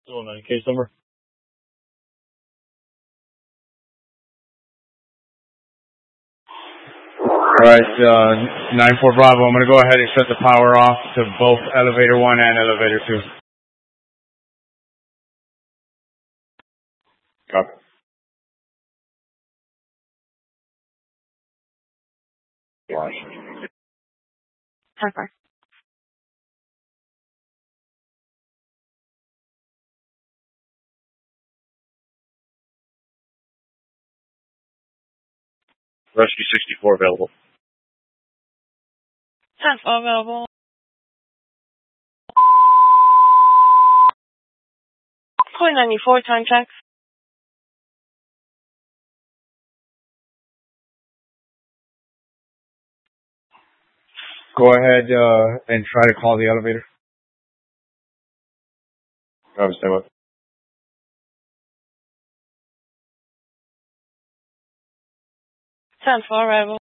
209 case number. Alright, 9-4 Bravo, I'm gonna go ahead and shut the power off to both elevator 1 and elevator 2. Copy. Perfect. Rescue 64 available. 10-4 available. Point 94, time check. Go ahead and try to call the elevator. Stand by. 10-4 arrival.